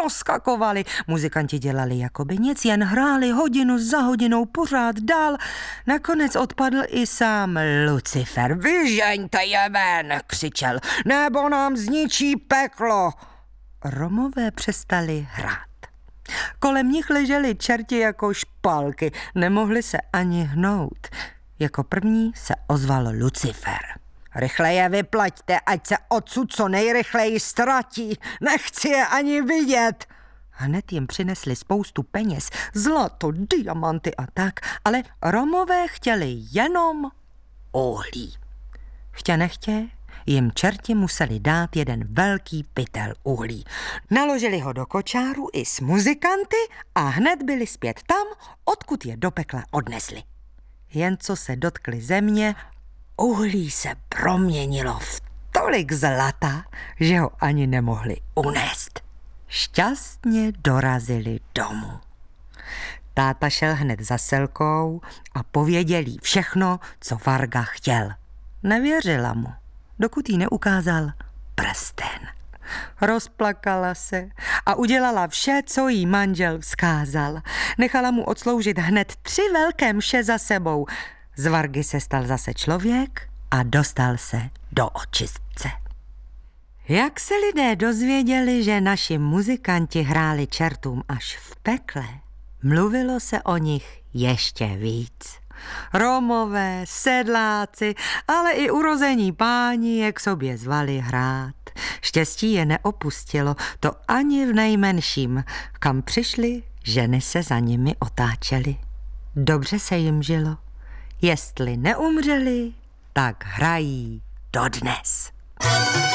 poskakovali. Muzikanti dělali jakoby nic, jen hráli hodinu za hodinou pořád dál. Nakonec odpadl i sám Lucifer. Vyžeňte je ven, křičel, nebo nám zničí peklo. Romové přestali hrát. Kolem nich leželi čerti jako špalky, nemohli se ani hnout. Jako první se ozval Lucifer. Rychle je vyplaťte, ať se odsud co nejrychleji ztratí. Nechci je ani vidět. Hned jim přinesli spoustu peněz, zlato, diamanty a tak, ale Romové chtěli jenom uhlí. Chtě nechtě jim čerti museli dát jeden velký pytel uhlí. Naložili ho do kočáru i s muzikanty a hned byli zpět tam, odkud je do pekla odnesli. Jen co se dotkli země, uhlí se proměnilo v tolik zlata, že ho ani nemohli unést. Šťastně dorazili domů. Táta šel hned za Selkou a pověděl jí všechno, co Varga chtěl. Nevěřila mu, dokud jí neukázal prsten. Rozplakala se a udělala vše, co jí manžel vzkázal. Nechala mu odsloužit hned 3 velké mše za sebou. Z Vargy se stal zase člověk a dostal se do očistce. Jak se lidé dozvěděli, že naši muzikanti hráli čertům až v pekle, mluvilo se o nich ještě víc. Romové, sedláci, ale i urození páni je k sobě zvali hrát. Štěstí je neopustilo, to ani v nejmenším. Kam přišli, ženy se za nimi otáčely. Dobře se jim žilo. Jestli neumřeli, tak hrají dodnes.